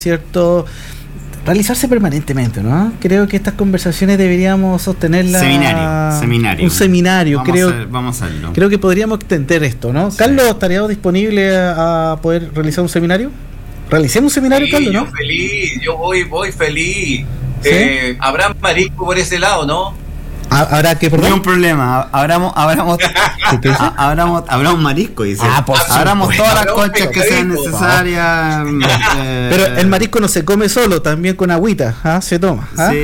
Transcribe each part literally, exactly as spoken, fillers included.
¿cierto? Realizarse permanentemente, ¿no? Creo que estas conversaciones deberíamos sostenerlas. Seminario, seminario. Un seminario, vamos creo. A, vamos a hacerlo. Creo que podríamos extender esto, ¿no? Sí. Carlos, ¿estaríamos disponible a, a poder realizar un seminario? Realicemos un seminario, sí, Carlos, ¿no? Yo feliz, yo voy, voy feliz. ¿Sí? Eh, habrá marisco por ese lado, ¿no? ¿Habrá que por no hay un problema? Abramos, abramos, abramos, abramos marisco, dice. Ah, pues abramos todas las conchas que sean necesarias. Eh, Pero el marisco no se come solo, también con agüita, ¿ah? Se toma. ¿Ah? Sí.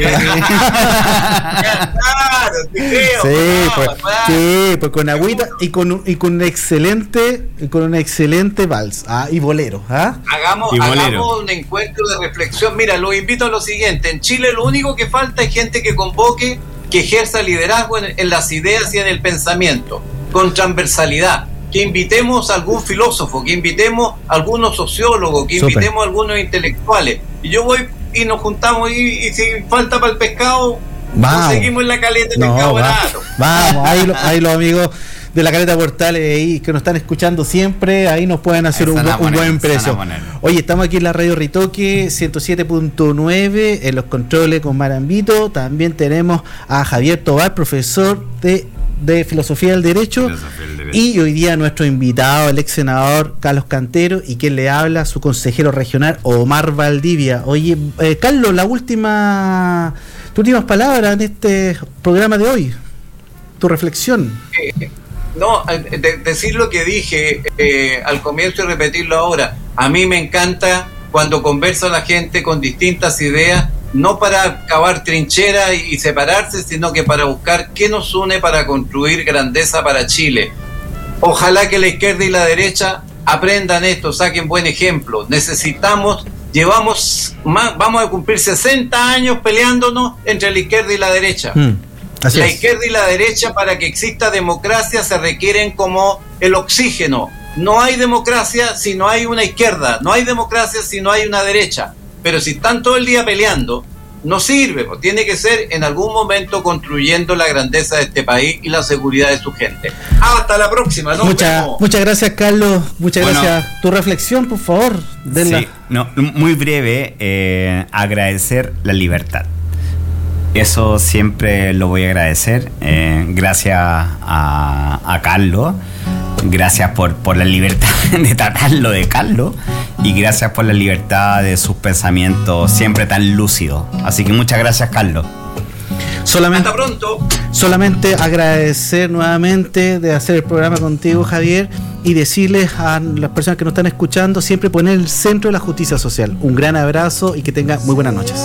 Claro, te creo. Sí, pues, sí, pues con agüita y con y con un excelente, con un excelente vals, ¿ah? Y bolero, ¿ah? Hagamos, y bolero. hagamos un encuentro de reflexión. Mira, los invito a lo siguiente. En Chile lo único que falta es gente que convoque, que ejerza liderazgo en, en las ideas y en el pensamiento, con transversalidad, que invitemos a algún filósofo, que invitemos a algunos sociólogos, que Super. invitemos a algunos intelectuales. Y yo voy y nos juntamos y, y si falta para el pescado, vamos. Seguimos en la caleta de no, pescado va. barato. Vamos, ahí, lo, ahí los amigos de la Caleta Portales ahí que nos están escuchando siempre, ahí nos pueden hacer un, poner, un buen precio. Oye, estamos aquí en la Radio Ritoque ciento siete punto nueve en los controles con Marambito. También tenemos a Javier Tobar, profesor de, de Filosofía del Derecho, Filosofía del Derecho. Y hoy día nuestro invitado, el ex senador Carlos Cantero, y quien le habla, su consejero regional Omar Valdivia. Oye, eh, Carlos, la última, tus últimas palabras en este programa de hoy, tu reflexión. Eh. No, de, decir lo que dije eh, al comienzo y repetirlo ahora. A mí me encanta cuando conversa la gente con distintas ideas, no para cavar trincheras y, y separarse, sino que para buscar qué nos une para construir grandeza para Chile. Ojalá que la izquierda y la derecha aprendan esto, saquen buen ejemplo. Necesitamos, llevamos, más, vamos a cumplir sesenta años peleándonos entre la izquierda y la derecha. Mm. Así la es. Izquierda y la derecha, para que exista democracia, se requieren como el oxígeno. No hay democracia si no hay una izquierda, no hay democracia si no hay una derecha. Pero si están todo el día peleando, no sirve, pues tiene que ser en algún momento construyendo la grandeza de este país y la seguridad de su gente. Hasta la próxima, ¿no? Muchas, muchas gracias, Carlos. Muchas bueno, gracias. Tu reflexión, por favor. Denla. Sí, no, muy breve, eh, agradecer la libertad. Eso siempre lo voy a agradecer. Eh, gracias a, a Carlos. Gracias por, por la libertad de tratarlo de Carlos. Y gracias por la libertad de sus pensamientos siempre tan lúcidos. Así que muchas gracias, Carlos. Solamente, hasta pronto. Solamente agradecer nuevamente de hacer el programa contigo, Javier, y decirles a las personas que nos están escuchando siempre poner el centro de la justicia social. Un gran abrazo y que tengan muy buenas noches.